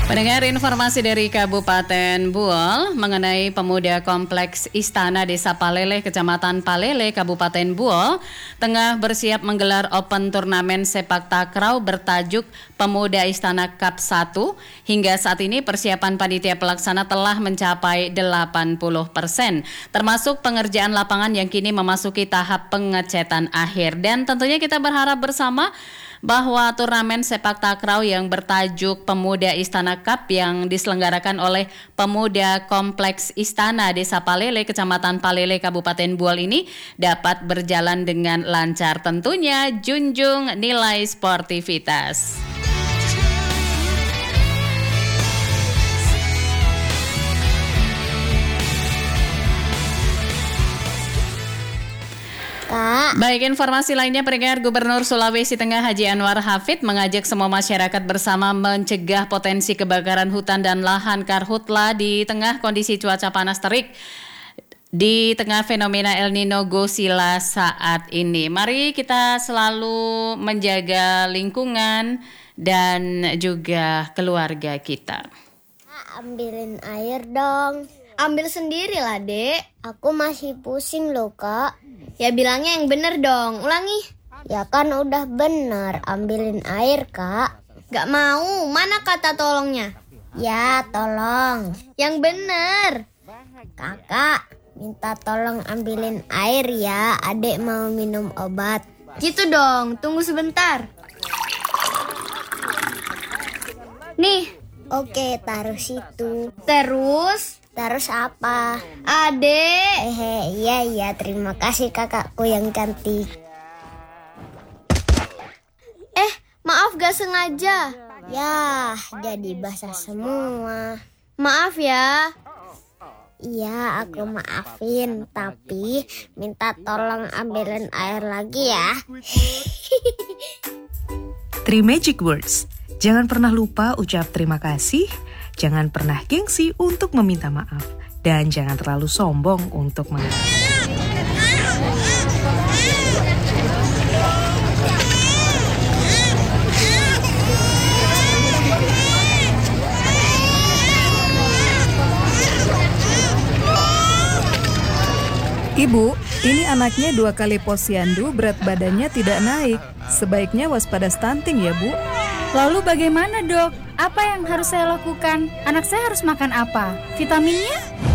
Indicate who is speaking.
Speaker 1: Pendengar, informasi dari Kabupaten Buol mengenai pemuda kompleks Istana Desa Palele, Kecamatan Palele, Kabupaten Buol tengah bersiap menggelar open turnamen sepak takraw bertajuk Pemuda Istana Cup 1. Hingga saat ini persiapan panitia pelaksana telah mencapai 80%, termasuk pengerjaan lapangan yang kini memasuki tahap pengecetan akhir. Dan tentunya kita berharap bersama bahwa turnamen sepak takraw yang bertajuk Pemuda Istana Cup yang diselenggarakan oleh pemuda kompleks Istana Desa Palele, Kecamatan Palele, Kabupaten Buol ini dapat berjalan dengan lancar. Tentunya junjung nilai sportivitas. Baik, informasi lainnya, pendengar, Gubernur Sulawesi Tengah Haji Anwar Hafid mengajak semua masyarakat bersama mencegah potensi kebakaran hutan dan lahan karhutla di tengah kondisi cuaca panas terik di tengah fenomena El Nino Gosila saat ini. Mari kita selalu menjaga lingkungan dan juga keluarga kita.
Speaker 2: Ambilin air dong.
Speaker 3: Ambil sendirilah, Dek.
Speaker 2: Aku masih pusing loh, Kak.
Speaker 3: Ya bilangnya yang bener dong, ulangi.
Speaker 2: Ya kan udah bener, ambilin air, Kak.
Speaker 3: Gak mau, mana kata tolongnya?
Speaker 2: Ya, tolong.
Speaker 3: Yang bener.
Speaker 2: Kakak, minta tolong ambilin air ya, adek mau minum obat.
Speaker 3: Gitu dong, tunggu sebentar. Nih.
Speaker 2: Oke, taruh situ.
Speaker 3: Terus
Speaker 2: apa?
Speaker 3: Adek.
Speaker 2: Iya, terima kasih kakakku yang cantik.
Speaker 3: Maaf gak sengaja.
Speaker 2: Ya, jadi basah semua.
Speaker 3: Maaf ya.
Speaker 2: Iya, aku maafin, tapi minta tolong ambilin air lagi ya.
Speaker 4: Three magic words. Jangan pernah lupa ucap terima kasih, jangan pernah gengsi untuk meminta maaf, dan jangan terlalu sombong untuk mengalah.
Speaker 5: Ibu, ini anaknya 2 kali posyandu, berat badannya tidak naik. Sebaiknya waspada stunting ya, Bu.
Speaker 6: Lalu bagaimana, Dok? Apa yang harus saya lakukan? Anak saya harus makan apa? Vitaminnya?